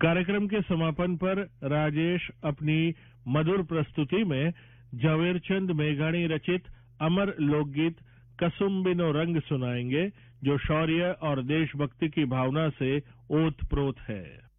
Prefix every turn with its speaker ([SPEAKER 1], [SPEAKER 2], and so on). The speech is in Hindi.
[SPEAKER 1] कार्यक्रम के समापन पर राजेश अपनी मधुर प्रस्तुति में झवेरचंद मेघाणी रचित अमर लोकगीत कसुम्बिनो रंग सुनाएंगे, जो शौर्य और देशभक्ति की भावना से ओतप्रोत है।